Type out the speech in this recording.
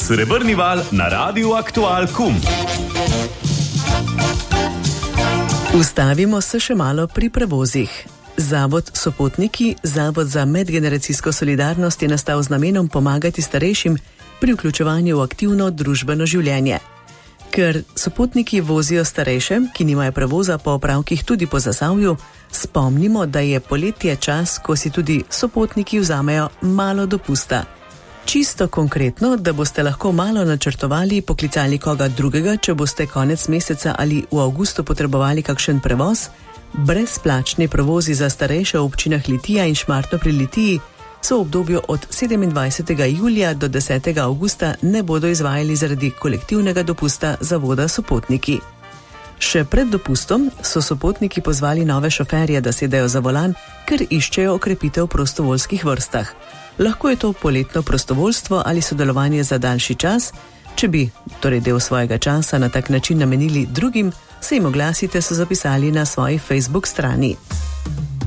Srebrni val na Radiu Aktual KUM. Ustavimo se še malo pri prevozih. Zavod Sopotniki, Zavod za medgeneracijsko solidarnost, je nastal z namenom pomagati starejšim pri vključevanju v aktivno družbeno življenje. Ker sopotniki vozijo starejše, ki nimajo prevoza po opravkih tudi po Zasavju, spomnimo, da je poletje čas, ko si tudi sopotniki vzamejo malo dopusta. Čisto konkretno, da boste lahko malo načrtovali, poklicali koga drugega, če boste konec meseca ali v avgustu potrebovali kakšen prevoz. Brezplačni prevozi za starejše v občinah Litija in Šmartno pri Litiji so v obdobju od 27. julija do 10. avgusta ne bodo izvajali zaradi kolektivnega dopusta Zavoda Sopotniki. Še pred dopustom so sopotniki pozvali nove šoferje, da sedajo za volan, ker iščejo okrepitev v prostovoljskih vrstah. Lahko je to poletno prostovoljstvo ali sodelovanje za daljši čas. Če bi torej del svojega časa na tak način namenili drugim, se jim oglasite, so zapisali na svoji Facebook strani.